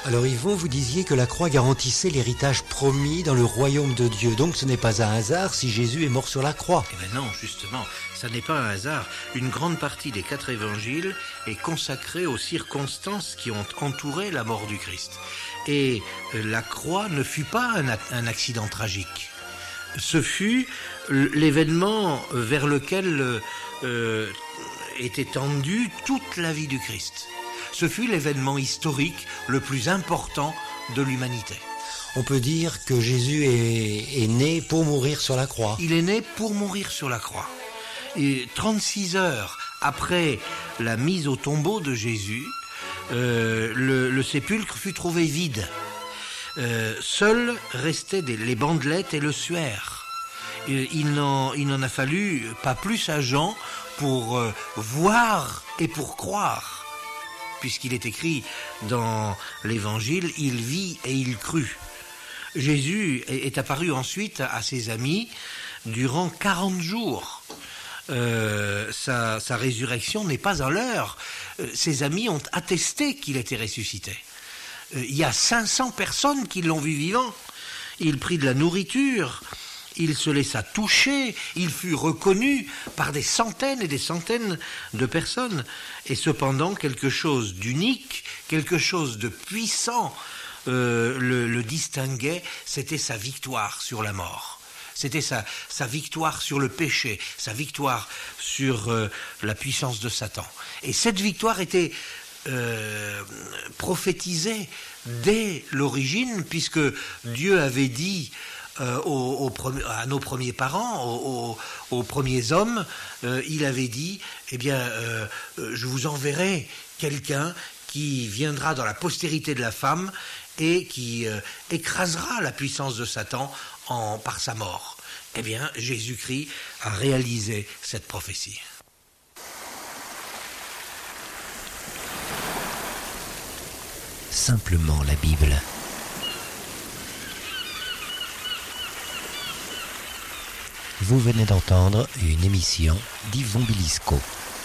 Alors Yvon, vous disiez que la croix garantissait l'héritage promis dans le royaume de Dieu. Donc ce n'est pas un hasard si Jésus est mort sur la croix. Eh bien non, justement, ça n'est pas un hasard. Une grande partie des 4 évangiles est consacrée aux circonstances qui ont entouré la mort du Christ. Et la croix ne fut pas un accident tragique. Ce fut l'événement vers lequel était tendue toute la vie du Christ. Ce fut l'événement historique le plus important de l'humanité. On peut dire que Jésus est né pour mourir sur la croix. Il est né pour mourir sur la croix. Et 36 heures après la mise au tombeau de Jésus, le sépulcre fut trouvé vide. Seuls restaient les bandelettes et le suaire. Il n'en a fallu pas plus à Jean pour voir et pour croire. Puisqu'il est écrit dans l'évangile, il vit et il crut. Jésus est apparu ensuite à ses amis durant 40 jours. Sa résurrection n'est pas en l'heure. Ses amis ont attesté qu'il était ressuscité. Il y a 500 personnes qui l'ont vu vivant. Il prit de la nourriture. Il se laissa toucher, il fut reconnu par des centaines et des centaines de personnes. Et cependant, quelque chose d'unique, quelque chose de puissant le distinguait, c'était sa victoire sur la mort. C'était sa victoire sur le péché, sa victoire sur la puissance de Satan. Et cette victoire était prophétisée dès l'origine, puisque Dieu avait dit à nos premiers parents, aux premiers hommes, il avait dit, je vous enverrai quelqu'un qui viendra dans la postérité de la femme et qui écrasera la puissance de Satan par sa mort. Eh bien, Jésus-Christ a réalisé cette prophétie. Simplement la Bible. Vous venez d'entendre une émission d'Yvon Bilisco.